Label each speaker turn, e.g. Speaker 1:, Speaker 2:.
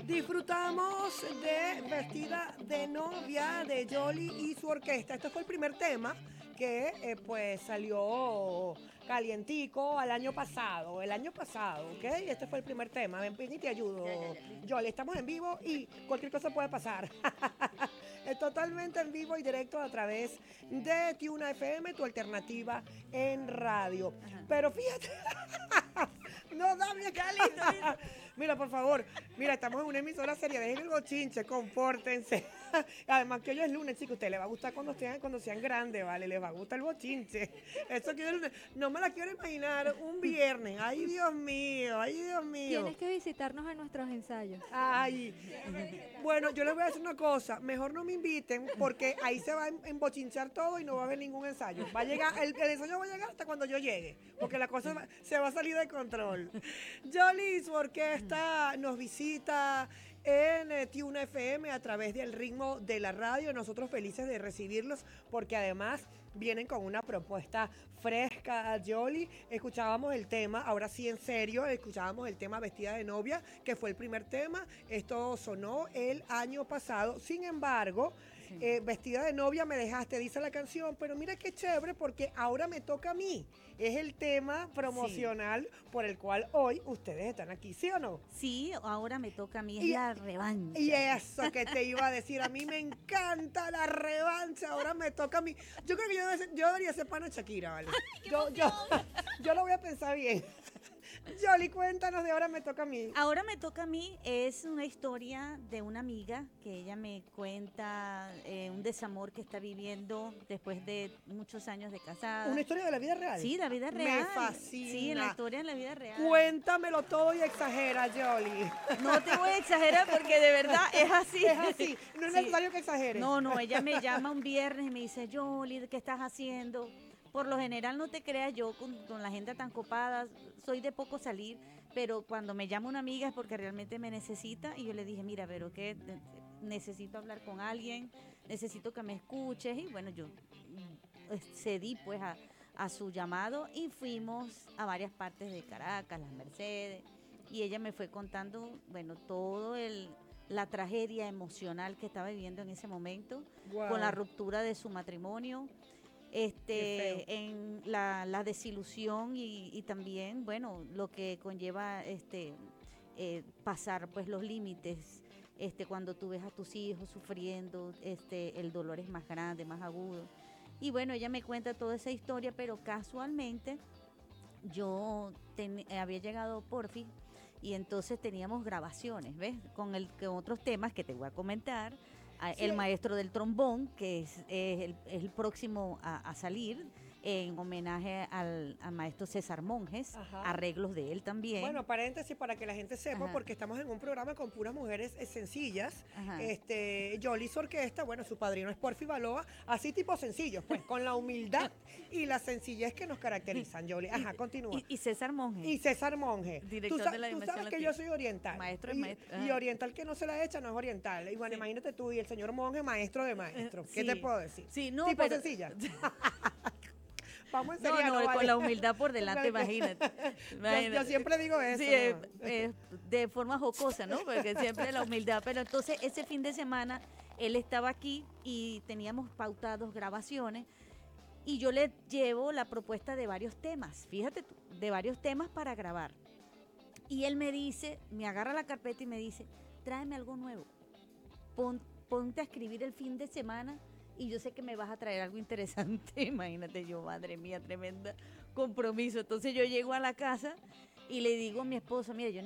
Speaker 1: Disfrutamos de Vestida de Novia de Yoli y su orquesta. Este fue el primer tema que pues salió calientico al año pasado, ¿ok? Este fue el primer tema. Ven, ven y te ayudo, Yoli. Estamos en vivo y cualquier cosa puede pasar. Es totalmente en vivo y directo a través de Tiuna FM, tu alternativa en radio.
Speaker 2: Ajá.
Speaker 1: Pero fíjate, no, dame acá, listo, listo. Mira, por favor, mira, estamos en una emisora seria, dejen el bochinche, compórtense. Además que hoy es lunes, chicos, a ustedes les va a gustar cuando sean grandes, ¿vale? Les va a gustar el bochinche. Eso que no me la quiero imaginar un viernes. Ay, Dios mío, ay, Dios mío.
Speaker 2: Tienes que visitarnos en nuestros ensayos.
Speaker 1: Ay, bueno, yo les voy a decir una cosa, mejor no me inviten porque ahí se va a embochinchar todo y no va a haber ningún ensayo. Va a llegar, el ensayo va a llegar hasta cuando yo llegue, porque la cosa se va a salir de control. Yoli, su orquesta nos visita en Tiuna FM a través del ritmo de la radio. Nosotros felices de recibirlos porque además vienen con una propuesta fresca. Yoli, escuchábamos el tema, ahora sí en serio, escuchábamos el tema Vestida de Novia, que fue el primer tema. Esto sonó el año pasado. Sin embargo, Vestida de Novia me dejaste, dice la canción, pero mira qué chévere porque ahora me toca a mí. Es el tema promocional por el cual hoy ustedes están aquí, ¿sí o no?
Speaker 3: Sí, ahora me toca a mí, es
Speaker 1: Y-
Speaker 3: la revancha.
Speaker 1: Y eso que te iba a decir, a mí me encanta la revancha, ahora me toca a mí. Yo creo que yo debería ser pana de Shakira, ¿vale? Yo lo voy a pensar bien. Yoli, cuéntanos de ahora me toca a mí.
Speaker 3: Ahora me toca a mí, es una historia de una amiga que ella me cuenta un desamor que está viviendo después de muchos años de casada.
Speaker 1: ¿Una historia de la vida real?
Speaker 3: Sí, la vida real.
Speaker 1: Me fascina.
Speaker 3: Sí, la historia en la vida real.
Speaker 1: Cuéntamelo todo y exagera, Yoli.
Speaker 3: No te voy a exagerar porque de verdad es así.
Speaker 1: Es así, no es
Speaker 3: Sí.
Speaker 1: necesario que exagere.
Speaker 3: No, ella me llama un viernes y me dice, Yoli, ¿qué estás haciendo? Por lo general, no te creas, yo con la gente tan copada, soy de poco salir, pero cuando me llama una amiga es porque realmente me necesita y yo le dije, mira, pero que necesito hablar con alguien, necesito que me escuches y bueno, yo cedí pues a su llamado y fuimos a varias partes de Caracas, Las Mercedes, y ella me fue contando, bueno, la tragedia emocional que estaba viviendo en ese momento,
Speaker 1: Guau.
Speaker 3: con la ruptura de su matrimonio,
Speaker 1: Qué feo.
Speaker 3: en la desilusión y también, bueno, lo que conlleva pasar pues los límites, cuando tú ves a tus hijos sufriendo, el dolor es más grande, más agudo. Y bueno, ella me cuenta toda esa historia, pero casualmente yo había llegado Porfi y entonces teníamos grabaciones, ¿ves? Con otros temas que te voy a comentar.
Speaker 1: Sí.
Speaker 3: El maestro del trombón, que es el próximo a salir, en homenaje al maestro César Monjes,
Speaker 1: Ajá.
Speaker 3: arreglos de él también.
Speaker 1: Bueno, paréntesis para que la gente sepa,
Speaker 3: Ajá.
Speaker 1: porque estamos en un programa con puras mujeres sencillas.
Speaker 3: Ajá.
Speaker 1: Yoli, su orquesta, bueno, su padrino es Porfi Baloa, así tipo sencillos, pues, con la humildad y la sencillez que nos caracterizan, Yoli. Ajá, continúa.
Speaker 3: Y César Monjes.
Speaker 1: Y César Monge.
Speaker 3: Director de la
Speaker 1: Tú
Speaker 3: Dimensión
Speaker 1: sabes que
Speaker 3: Latina.
Speaker 1: yo soy oriental.
Speaker 3: Maestro es
Speaker 1: y,
Speaker 3: maestro.
Speaker 1: y
Speaker 3: Ajá.
Speaker 1: oriental que no se la echa no es oriental. Y bueno,
Speaker 3: Sí.
Speaker 1: imagínate tú y el señor Monge, maestro de maestro. ¿Qué
Speaker 3: Sí.
Speaker 1: te puedo decir?
Speaker 3: Sí, no,
Speaker 1: tipo
Speaker 3: pero-
Speaker 1: sencilla. Vamos en
Speaker 3: No,
Speaker 1: serio,
Speaker 3: con
Speaker 1: vale.
Speaker 3: la humildad por delante, imagínate.
Speaker 1: Yo siempre digo eso.
Speaker 3: Sí, de forma jocosa, ¿no? Porque siempre la humildad. Pero entonces ese fin de semana él estaba aquí y teníamos pautados grabaciones y yo le llevo la propuesta de varios temas, fíjate tú, de varios temas para grabar. Y él me dice, me agarra la carpeta y me dice, tráeme algo nuevo. Ponte a escribir el fin de semana y yo sé que me vas a traer algo interesante. Imagínate yo, madre mía, tremenda compromiso. Entonces yo llego a la casa y le digo a mi esposo, mira, yo